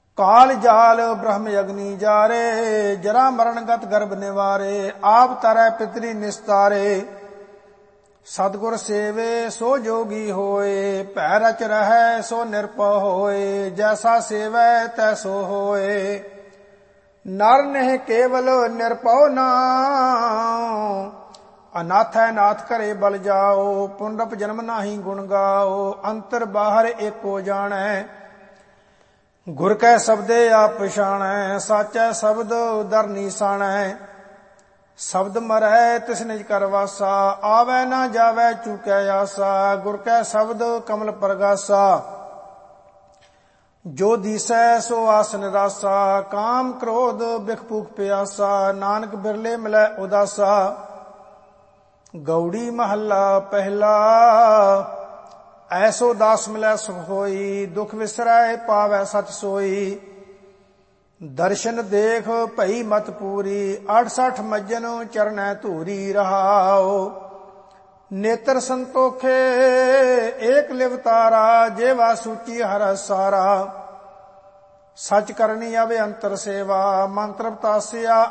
काल जाल ब्रह्म अग्नि जारे, जरा मरण गत गर्भ निवारे, आप तरह पितरी निस्तारे, सतगुर सेवे सो जोगी होए, भै रच रहै सो निरपौ होए, जैसा सेवै तैसो होए, नर नेह केवल निरपौ नाम, अनाथ है नाथ करे बल जाओ, पुनरप जन्म नाही गुण गाओ, अंतर बाहर एको जानै, गुर कै शब्दे आप पछाणै, साचै शब्द दर निशाणै, शब्द मरै तिस निज कर वासा, आवै ना जावै चूकै आसा, गुर कै शब्द कमल प्रगासा, जो दिसै सो आस निरासा, काम क्रोध बिख भूख प्यासा, नानक बिरले मिलै उदासा, गौड़ी महला पहला, ऐसो दास मिलै सुख होई, दुख विसरै पावै सच सोई, दर्शन देख भई मत पूरी, 68 मज्जन चरणै धूरी रहाओ, नेत्र संतोखे एक लिवतारा, जेवा सूची हर सारा, सच करनी अभे अंतर सेवा, मंत्र बतासिया